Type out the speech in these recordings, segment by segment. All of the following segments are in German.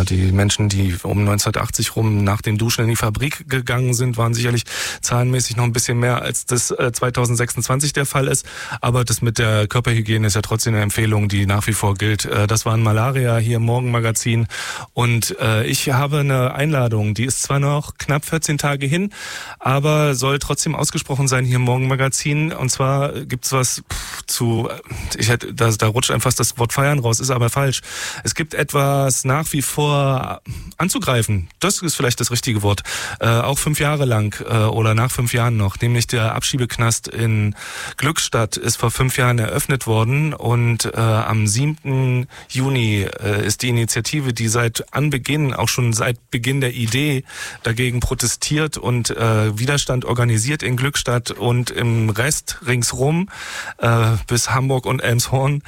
Die Menschen, die um 1980 rum nach dem Duschen in die Fabrik gegangen sind, waren sicherlich zahlenmäßig noch ein bisschen mehr, als das 2026 der Fall ist. Aber das mit der Körperhygiene ist ja trotzdem eine Empfehlung, die nach wie vor gilt. Das war ein Malaria hier im Morgenmagazin. Und ich habe eine Einladung, die ist zwar noch knapp 14 Tage hin, aber soll trotzdem ausgesprochen sein hier im Morgenmagazin. Und zwar gibt's was da rutscht einfach das Wort feiern raus, ist aber falsch. Es gibt etwas nach wie vor anzugreifen. Das ist vielleicht das richtige Wort. Auch 5 Jahre lang oder nach 5 Jahren noch. Nämlich der Abschiebeknast in Glückstadt ist vor 5 Jahren eröffnet worden. Und am 7. Juni ist die Initiative, die auch schon seit Beginn der Idee dagegen protestiert und Widerstand organisiert in Glückstadt und im Rest ringsrum bis Hamburg und Elmshorn.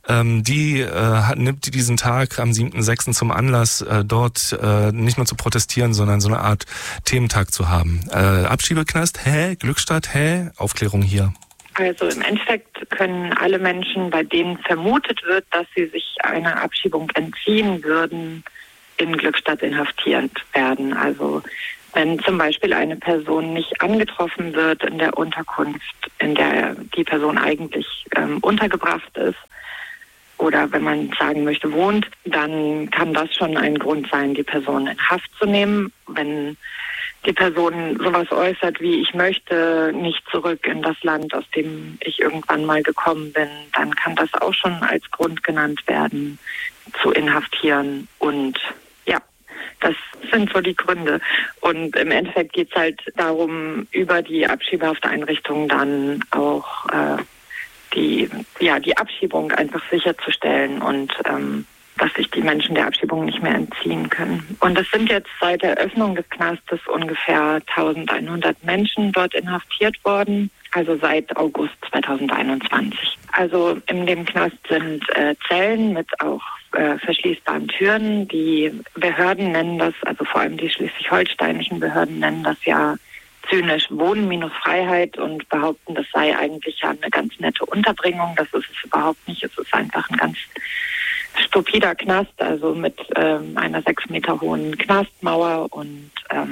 Nimmt diesen Tag am 7.6. zum Anlass, dort nicht nur zu protestieren, sondern so eine Art Thementag zu haben. Abschiebeknast, Glückstadt, Aufklärung hier. Also im Endeffekt können alle Menschen, bei denen vermutet wird, dass sie sich einer Abschiebung entziehen würden, in Glückstadt inhaftiert werden. Also wenn zum Beispiel eine Person nicht angetroffen wird in der Unterkunft, in der die Person eigentlich untergebracht ist, oder wenn man sagen möchte, wohnt, dann kann das schon ein Grund sein, die Person in Haft zu nehmen. Wenn die Person sowas äußert wie, ich möchte nicht zurück in das Land, aus dem ich irgendwann mal gekommen bin, dann kann das auch schon als Grund genannt werden, zu inhaftieren. Und ja, das sind so die Gründe. Und im Endeffekt geht es halt darum, über die Abschiebehafteinrichtung dann auch die Abschiebung einfach sicherzustellen und dass sich die Menschen der Abschiebung nicht mehr entziehen können. Und es sind jetzt seit der Eröffnung des Knastes ungefähr 1100 Menschen dort inhaftiert worden, also seit August 2021. Also in dem Knast sind Zellen mit auch verschließbaren Türen. Die Behörden nennen das, also vor allem die schleswig-holsteinischen Behörden nennen das ja zynisch Wohnen minus Freiheit und behaupten, das sei eigentlich ja eine ganz nette Unterbringung. Das ist es überhaupt nicht. Es ist einfach ein ganz stupider Knast, also mit einer 6 Meter hohen Knastmauer und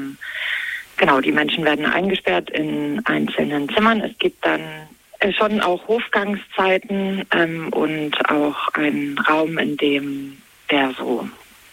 die Menschen werden eingesperrt in einzelnen Zimmern. Es gibt dann schon auch Hofgangszeiten und auch einen Raum, in dem der so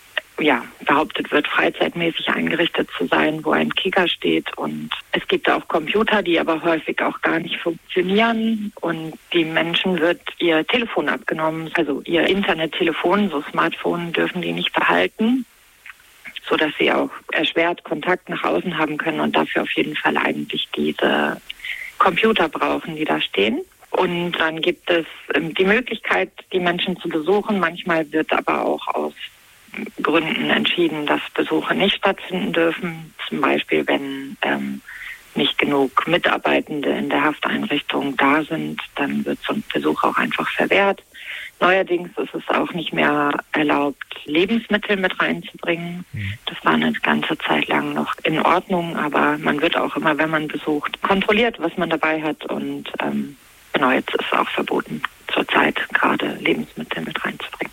behauptet wird, freizeitmäßig eingerichtet zu sein, wo ein Kicker steht. Und es gibt auch Computer, die aber häufig auch gar nicht funktionieren. Und die Menschen wird ihr Telefon abgenommen, also ihr Internettelefon, so Smartphone dürfen die nicht behalten, sodass sie auch erschwert Kontakt nach außen haben können und dafür auf jeden Fall eigentlich diese Computer brauchen, die da stehen. Und dann gibt es die Möglichkeit, die Menschen zu besuchen. Manchmal wird aber auch aus Gründen entschieden, dass Besuche nicht stattfinden dürfen. Zum Beispiel, wenn nicht genug Mitarbeitende in der Hafteinrichtung da sind, dann wird so ein Besuch auch einfach verwehrt. Neuerdings ist es auch nicht mehr erlaubt, Lebensmittel mit reinzubringen. Das war eine ganze Zeit lang noch in Ordnung, aber man wird auch immer, wenn man besucht, kontrolliert, was man dabei hat. Und jetzt ist es auch verboten, zurzeit gerade Lebensmittel mit reinzubringen.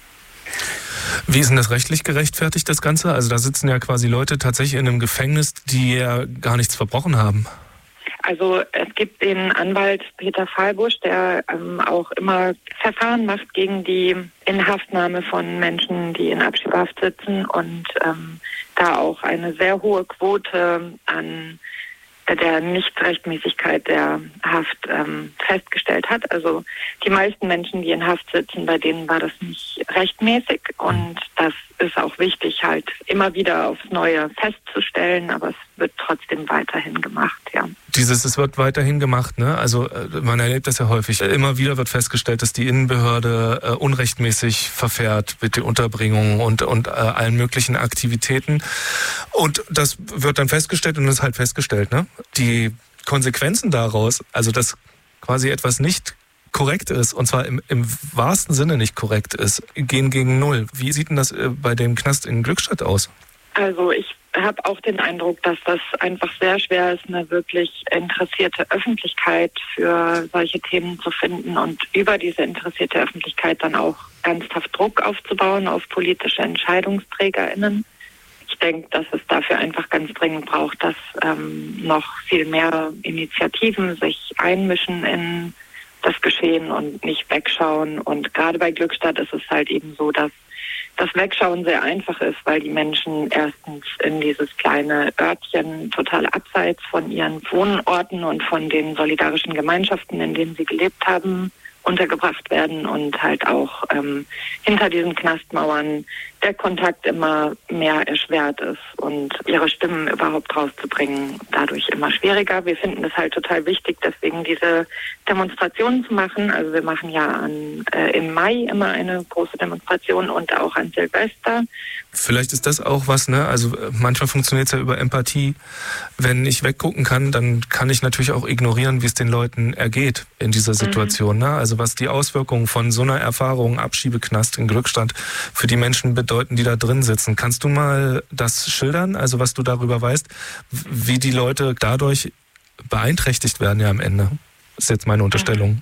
Wie ist denn das rechtlich gerechtfertigt, das Ganze? Also da sitzen ja quasi Leute tatsächlich in einem Gefängnis, die ja gar nichts verbrochen haben. Also es gibt den Anwalt Peter Fahlbusch, der auch immer Verfahren macht gegen die Inhaftnahme von Menschen, die in Abschiebehaft sitzen und da auch eine sehr hohe Quote an der Nichtrechtmäßigkeit der Haft festgestellt hat. Also die meisten Menschen, die in Haft sitzen, bei denen war das nicht rechtmäßig und das ist auch wichtig, halt immer wieder aufs Neue festzustellen, aber es wird trotzdem weiterhin gemacht, ja. Es wird weiterhin gemacht, ne? Also man erlebt das ja häufig. Immer wieder wird festgestellt, dass die Innenbehörde unrechtmäßig verfährt mit der Unterbringung und allen möglichen Aktivitäten. Und das wird dann festgestellt und ist halt festgestellt, ne? Die Konsequenzen daraus, also dass quasi etwas nicht korrekt ist, und zwar im wahrsten Sinne nicht korrekt ist, gehen gegen Null. Wie sieht denn das bei dem Knast in Glückstadt aus? Also ich habe auch den Eindruck, dass das einfach sehr schwer ist, eine wirklich interessierte Öffentlichkeit für solche Themen zu finden und über diese interessierte Öffentlichkeit dann auch ernsthaft Druck aufzubauen auf politische EntscheidungsträgerInnen. Ich denke, dass es dafür einfach ganz dringend braucht, dass noch viel mehr Initiativen sich einmischen in das Geschehen und nicht wegschauen. Und gerade bei Glückstadt ist es halt eben so, dass das Wegschauen sehr einfach ist, weil die Menschen erstens in dieses kleine Örtchen total abseits von ihren Wohnorten und von den solidarischen Gemeinschaften, in denen sie gelebt haben, untergebracht werden und halt auch hinter diesen Knastmauern der Kontakt immer mehr erschwert ist und ihre Stimmen überhaupt rauszubringen dadurch immer schwieriger. Wir finden es halt total wichtig, deswegen diese Demonstrationen zu machen. Also wir machen ja im Mai immer eine große Demonstration und auch an Silvester. Vielleicht ist das auch was, ne? Also manchmal funktioniert es ja über Empathie. Wenn ich weggucken kann, dann kann ich natürlich auch ignorieren, wie es den Leuten ergeht in dieser Situation. Ne? Also was die Auswirkungen von so einer Erfahrung, Abschiebeknast in Glückstadt für die Menschen bedeuten, die da drin sitzen. Kannst du mal das schildern, also was du darüber weißt, wie die Leute dadurch beeinträchtigt werden ja am Ende? Das ist jetzt meine Unterstellung.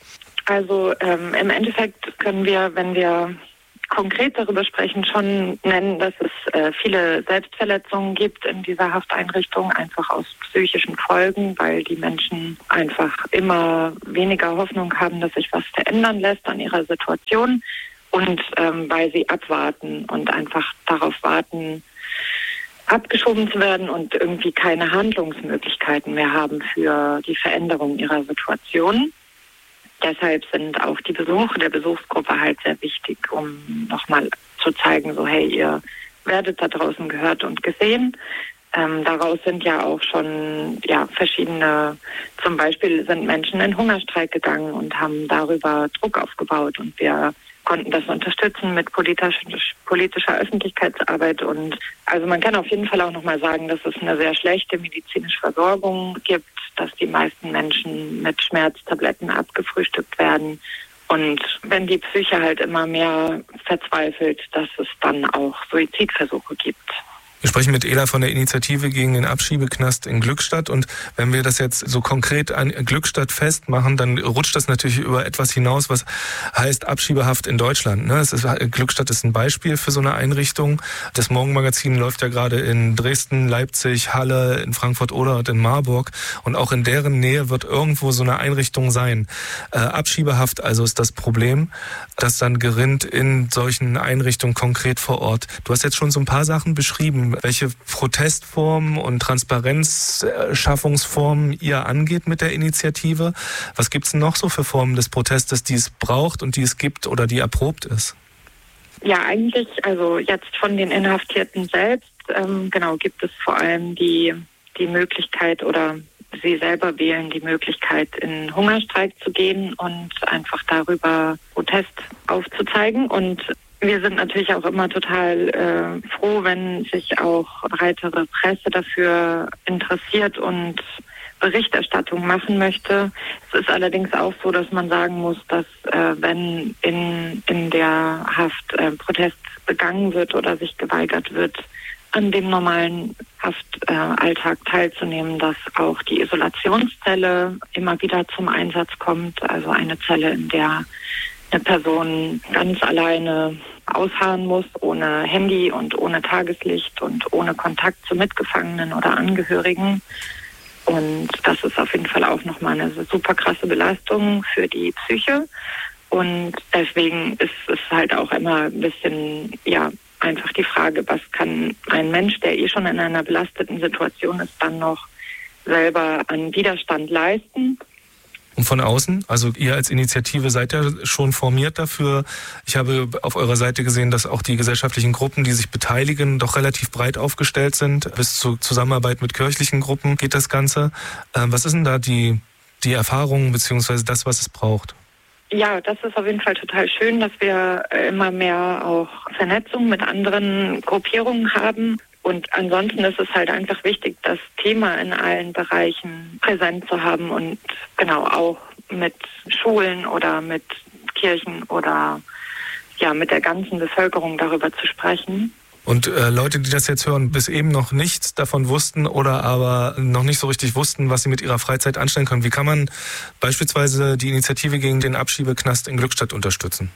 Also im Endeffekt können wir, wenn wir konkret darüber sprechen, schon nennen, dass es viele Selbstverletzungen gibt in dieser Hafteinrichtung, einfach aus psychischen Folgen, weil die Menschen einfach immer weniger Hoffnung haben, dass sich was verändern lässt an ihrer Situation und weil sie abwarten und einfach darauf warten, abgeschoben zu werden und irgendwie keine Handlungsmöglichkeiten mehr haben für die Veränderung ihrer Situation. Deshalb sind auch die Besuche der Besuchsgruppe halt sehr wichtig, um nochmal zu zeigen, so hey, ihr werdet da draußen gehört und gesehen. Daraus sind ja auch schon verschiedene, zum Beispiel sind Menschen in Hungerstreik gegangen und haben darüber Druck aufgebaut und wir konnten das unterstützen mit politischer Öffentlichkeitsarbeit. Und also man kann auf jeden Fall auch nochmal sagen, dass es eine sehr schlechte medizinische Versorgung gibt, dass die meisten Menschen mit Schmerztabletten abgefrühstückt werden. Und wenn die Psyche halt immer mehr verzweifelt, dass es dann auch Suizidversuche gibt. Wir sprechen mit Ela von der Initiative gegen den Abschiebeknast in Glückstadt und wenn wir das jetzt so konkret an Glückstadt festmachen, dann rutscht das natürlich über etwas hinaus, was heißt Abschiebehaft in Deutschland. Glückstadt ist ein Beispiel für so eine Einrichtung. Das Morgenmagazin läuft ja gerade in Dresden, Leipzig, Halle, in Frankfurt-Oder und in Marburg und auch in deren Nähe wird irgendwo so eine Einrichtung sein. Abschiebehaft also ist das Problem, das dann gerinnt in solchen Einrichtungen konkret vor Ort. Du hast jetzt schon so ein paar Sachen beschrieben, welche Protestformen und Transparenzschaffungsformen ihr angeht mit der Initiative. Was gibt es denn noch so für Formen des Protestes, die es braucht und die es gibt oder die erprobt ist? Ja, eigentlich, also jetzt von den Inhaftierten selbst, gibt es vor allem die Möglichkeit oder sie selber wählen die Möglichkeit, in Hungerstreik zu gehen und einfach darüber Protest aufzuzeigen. Und wir sind natürlich auch immer total froh, wenn sich auch breitere Presse dafür interessiert und Berichterstattung machen möchte. Es ist allerdings auch so, dass man sagen muss, dass wenn in der Haft Protest begangen wird oder sich geweigert wird, an dem normalen Haftalltag teilzunehmen, dass auch die Isolationszelle immer wieder zum Einsatz kommt. Also eine Zelle, in der eine Person ganz alleine ausharren muss, ohne Handy und ohne Tageslicht und ohne Kontakt zu Mitgefangenen oder Angehörigen. Und das ist auf jeden Fall auch nochmal eine super krasse Belastung für die Psyche. Und deswegen ist es halt auch immer ein bisschen, einfach die Frage, was kann ein Mensch, der schon in einer belasteten Situation ist, dann noch selber an Widerstand leisten. Und von außen, also ihr als Initiative seid ja schon formiert dafür. Ich habe auf eurer Seite gesehen, dass auch die gesellschaftlichen Gruppen, die sich beteiligen, doch relativ breit aufgestellt sind. Bis zur Zusammenarbeit mit kirchlichen Gruppen geht das Ganze. Was ist denn da die Erfahrung bzw. das, was es braucht? Ja, das ist auf jeden Fall total schön, dass wir immer mehr auch Vernetzung mit anderen Gruppierungen haben. Und ansonsten ist es halt einfach wichtig, das Thema in allen Bereichen präsent zu haben und auch mit Schulen oder mit Kirchen oder mit der ganzen Bevölkerung darüber zu sprechen. Und Leute, die das jetzt hören, bis eben noch nichts davon wussten oder aber noch nicht so richtig wussten, was sie mit ihrer Freizeit anstellen können, wie kann man beispielsweise die Initiative gegen den Abschiebeknast in Glückstadt unterstützen?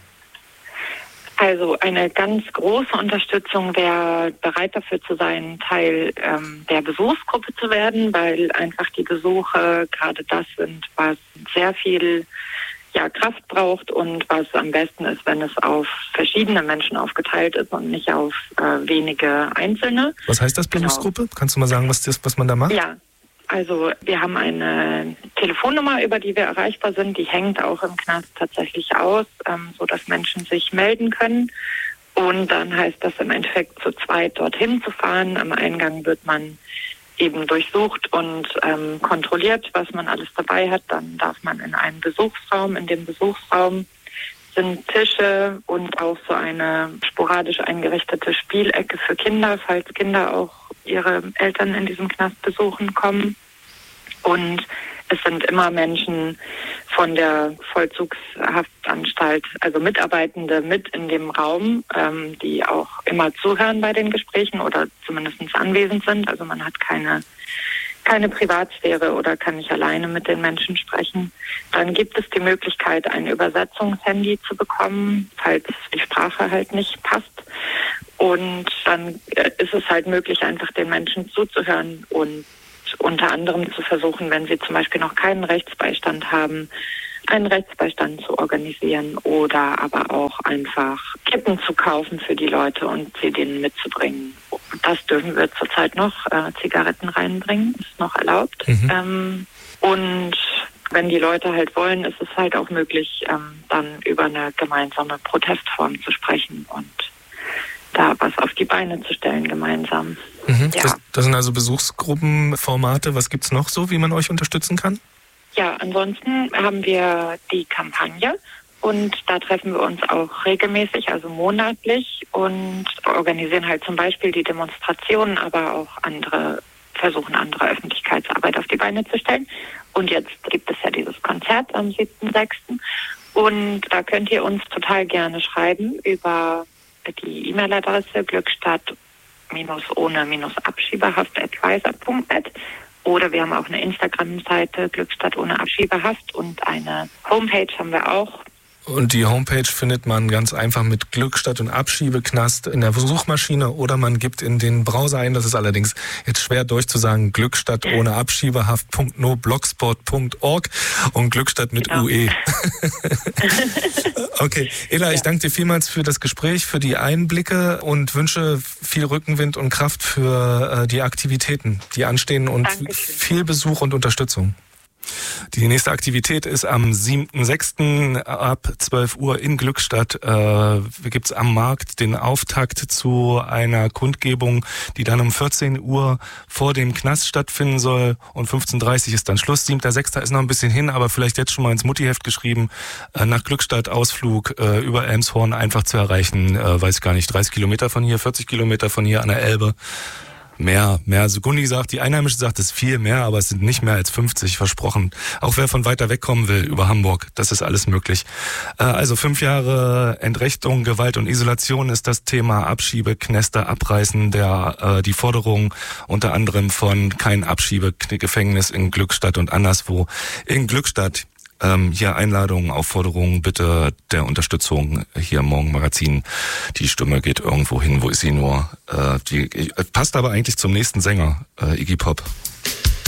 Also eine ganz große Unterstützung wäre, bereit dafür zu sein, Teil der Besuchsgruppe zu werden, weil einfach die Besuche gerade das sind, was sehr viel Kraft braucht und was am besten ist, wenn es auf verschiedene Menschen aufgeteilt ist und nicht auf wenige Einzelne. Was heißt das, Besuchsgruppe? Genau. Kannst du mal sagen, was man da macht? Ja, also wir haben eine Telefonnummer, über die wir erreichbar sind. Die hängt auch im Knast tatsächlich aus, sodass Menschen sich melden können. Und dann heißt das im Endeffekt zu zweit dorthin zu fahren. Am Eingang wird man eben durchsucht und kontrolliert, was man alles dabei hat. Dann darf man in einen Besuchsraum. In dem Besuchsraum sind Tische und auch so eine sporadisch eingerichtete Spielecke für Kinder, falls Kinder auch ihre Eltern in diesem Knast besuchen kommen. Und es sind immer Menschen von der Vollzugshaftanstalt, also Mitarbeitende mit in dem Raum, die auch immer zuhören bei den Gesprächen oder zumindest anwesend sind. Also man hat keine Privatsphäre oder kann nicht alleine mit den Menschen sprechen. Dann gibt es die Möglichkeit, ein Übersetzungshandy zu bekommen, falls die Sprache halt nicht passt. Und dann ist es halt möglich, einfach den Menschen zuzuhören und unter anderem zu versuchen, wenn sie zum Beispiel noch keinen Rechtsbeistand haben, einen Rechtsbeistand zu organisieren oder aber auch einfach Kippen zu kaufen für die Leute und sie denen mitzubringen. Das dürfen wir zurzeit noch, Zigaretten reinbringen, ist noch erlaubt. Und wenn die Leute halt wollen, ist es halt auch möglich, dann über eine gemeinsame Protestform zu sprechen und da was auf die Beine zu stellen gemeinsam. Ja. Das sind also Besuchsgruppenformate. Was gibt's noch so, wie man euch unterstützen kann? Ja, ansonsten haben wir die Kampagne und da treffen wir uns auch regelmäßig, also monatlich und organisieren halt zum Beispiel die Demonstrationen, aber auch versuchen andere Öffentlichkeitsarbeit auf die Beine zu stellen. Und jetzt gibt es ja dieses Konzert am 7.6. Und da könnt ihr uns total gerne schreiben über die E-Mail-Adresse glückstadt-ohne-abschiebehaft@weiser.net oder wir haben auch eine Instagram-Seite Glückstadt ohne Abschiebehaft und eine Homepage haben wir auch. Und die Homepage findet man ganz einfach mit Glückstadt und Abschiebeknast in der Suchmaschine oder man gibt in den Browser ein, das ist allerdings jetzt schwer durchzusagen, Glückstadt ohne Abschiebehaft.no-blogspot.org und Glückstadt mit UE. Okay, Ela, ich danke dir vielmals für das Gespräch, für die Einblicke und wünsche viel Rückenwind und Kraft für die Aktivitäten, die anstehen und viel Besuch und Unterstützung. Die nächste Aktivität ist am 7.6. ab 12 Uhr in Glückstadt. Gibt's am Markt den Auftakt zu einer Kundgebung, die dann um 14 Uhr vor dem Knast stattfinden soll und 15.30 Uhr ist dann Schluss. 7.6. ist noch ein bisschen hin, aber vielleicht jetzt schon mal ins Muttiheft geschrieben. Nach Glückstadt Ausflug über Elmshorn einfach zu erreichen, weiß ich gar nicht, 30 Kilometer von hier, 40 Kilometer von hier an der Elbe. Mehr. Also Gundi sagt, die Einheimische sagt, es ist viel mehr, aber es sind nicht mehr als 50 versprochen. Auch wer von weiter weg kommen will, über Hamburg, das ist alles möglich. Also 5 Jahre Entrechtung, Gewalt und Isolation ist das Thema. Abschiebeknäste abreißen, die Forderung unter anderem von kein Abschiebegefängnis in Glückstadt und anderswo in Glückstadt. Hier Einladungen, Aufforderungen, bitte der Unterstützung hier im Morgenmagazin. Die Stimme geht irgendwo hin, wo ist sie nur? Die passt aber eigentlich zum nächsten Sänger, Iggy Pop.